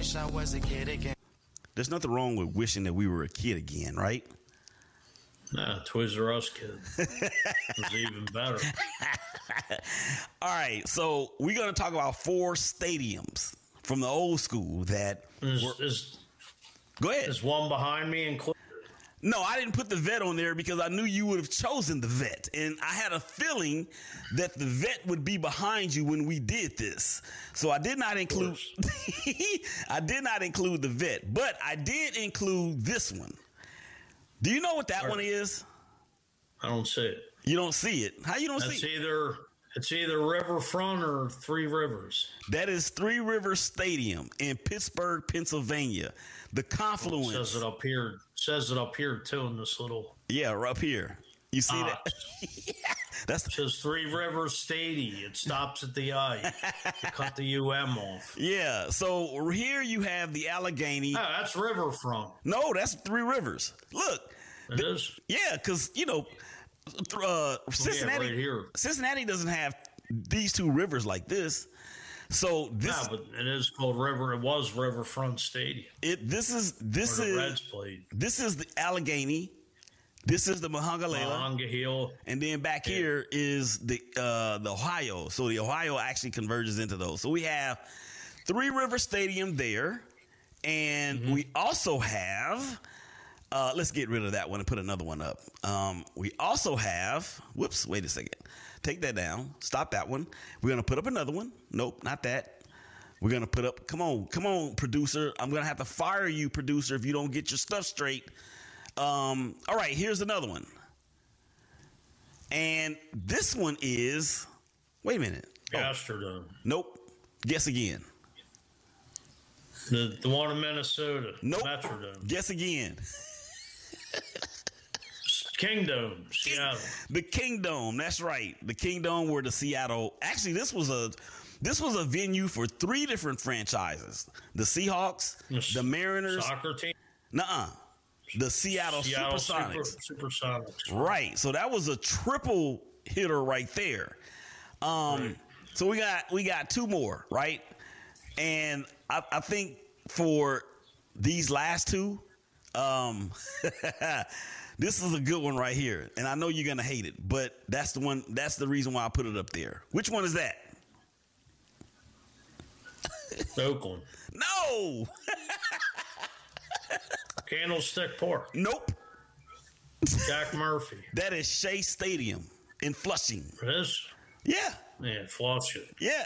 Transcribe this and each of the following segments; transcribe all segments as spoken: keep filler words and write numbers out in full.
wish I was a kid again. There's nothing wrong with wishing that we were a kid again, right? Nah, Toys R Us kid. It was even better. All right, so we're going to talk about four stadiums from the old school that Is, were, is, go ahead. is one behind me included? No, I didn't put the vet on there because I knew you would have chosen the vet. And I had a feeling that the vet would be behind you when we did this. So I did not include I did not include the vet, but I did include this one. Do you know what that one is? I don't see it. You don't see it. How you don't It's see it? either it's either Riverfront or Three Rivers. That is Three Rivers Stadium in Pittsburgh, Pennsylvania. The confluence. It says it up here. Says it up here too in this little. Yeah, up here. You see Ah. that? Yeah, that's It says Three Rivers Stadium. It stops at the I. You cut the U M off. yeah. So here you have the Allegheny. Oh, that's Riverfront. No, that's Three Rivers. Look. It the- is. Yeah, because you know, uh, Cincinnati. right here. Cincinnati doesn't have these two rivers like this. So this, Yeah, but it is called River. It was Riverfront Stadium. it this is this Where the is Reds played. this is the Allegheny. This is the Monongahela. Monongahela. And then back Yeah. here is the uh, the Ohio. So the Ohio actually converges into those. So we have Three River Stadium there. And Mm-hmm. we also have, uh, let's get rid of that one and put another one up. Um, we also have, whoops, wait a second. Take that down. Stop that one. We're going to put up another one. Nope, not that. We're going to put up, come on, come on, producer. I'm going to have to fire you, producer, if you don't get your stuff straight. Um, all right, here's another one. And this one is, wait a minute. Oh, Astrodome. nope. Guess again. The, the one in Minnesota. Nope. Metrodome. Guess again. Kingdom. Seattle. The Kingdome. That's right. The Kingdome were the Seattle. Actually, this was a this was a venue for three different franchises: the Seahawks, the Mariners, Soccer team. nuh-uh, the Seattle, Seattle Supersonics. Super, Supersonics. Right. So that was a triple hitter right there. Um, Right. So we got we got two more, right? And I, I think for these last two, um, this is a good one right here. And I know you're gonna hate it, but that's the one. That's the reason why I put it up there. Which one is that? Oakland. No. Candlestick Park. Nope. Jack Murphy. That is Shea Stadium in Flushing. It is. Yeah. Yeah, flush it. Yeah.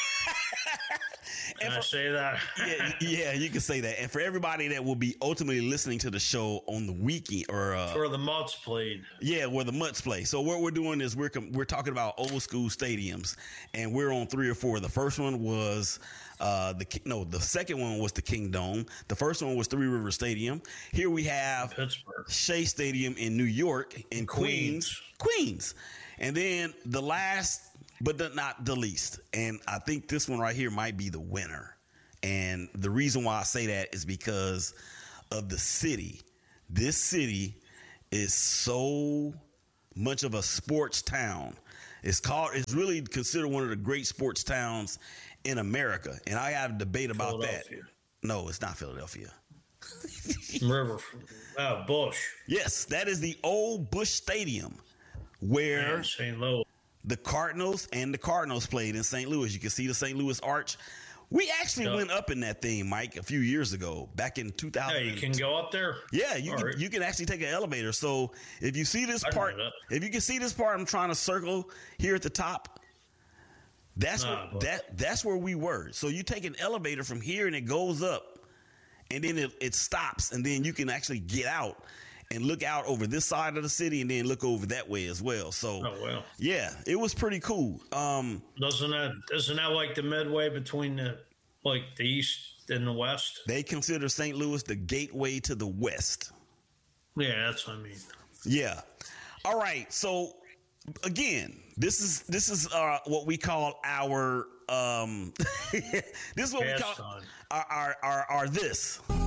Can And I for- say that? yeah, yeah, you can say that. And for everybody that will be ultimately listening to the show on the weekend, or uh, Where the Mutts played. yeah, where the Mutts play. So what we're doing is we're com- we're talking about old school stadiums, and we're on three or four. The first one was uh, the Ki- no, the second one was the Kingdome. The first one was Three River Stadium. Here we have Pittsburgh. Shea Stadium in New York, in Queens, Queens, and then the last, but the, not the least, and I think this one right here might be the winner. And the reason why I say that is because of the city. This city is so much of a sports town. It's called. It's really considered one of the great sports towns in America. And I had a debate about that. Philadelphia. No, it's not Philadelphia. River. Oh, Bush. Yes, that is the old Bush Stadium where And Saint Louis. the Cardinals and the Cardinals played in Saint Louis. You can see the Saint Louis Arch. We actually Yep. went up in that thing, Mike, a few years ago, back in two thousand. Hey, you can go up there? Yeah, you All can, right. you can actually take an elevator. So if you see this I can part, do that. if you can see this part, I'm trying to circle here at the top. That's Nah, where, but- that that's where we were. So you take an elevator from here and it goes up, and then it, it stops, and then you can actually get out and look out over this side of the city, and then look over that way as well. So Oh, well. yeah, it was pretty cool. Um, Doesn't that, isn't that like the midway between the, like the east and the west? they consider Saint Louis the gateway to the West. Yeah, that's what I mean. Yeah. All right. So again, this is this is uh, what we call our um, this is what we call Pastime. our, our our our this.